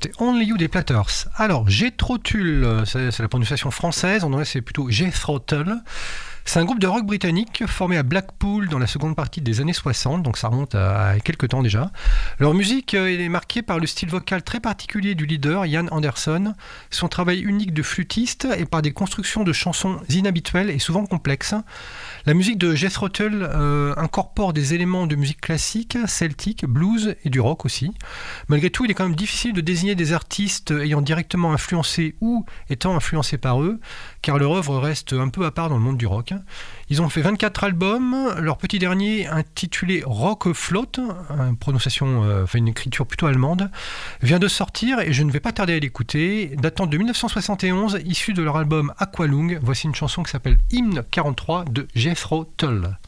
C'était Only You des Platters. Alors, Jethro Tull, c'est la prononciation française, en anglais c'est plutôt Jethro Tull. C'est un groupe de rock britannique formé à Blackpool dans la seconde partie des années 60, donc ça remonte à quelques temps déjà. Leur musique est marquée par le style vocal très particulier du leader, Ian Anderson, son travail unique de flûtiste et par des constructions de chansons inhabituelles et souvent complexes. La musique de Jethro Tull incorpore des éléments de musique classique, celtique, blues et du rock aussi. Malgré tout, il est quand même difficile de désigner des artistes ayant directement influencé ou étant influencés par eux, car leur œuvre reste un peu à part dans le monde du rock. Ils ont fait 24 albums, leur petit dernier intitulé Rock Float, une écriture plutôt allemande, vient de sortir et je ne vais pas tarder à l'écouter. Datant de 1971, issu de leur album Aqualung, voici une chanson qui s'appelle Hymne 43 de Jethro Tull.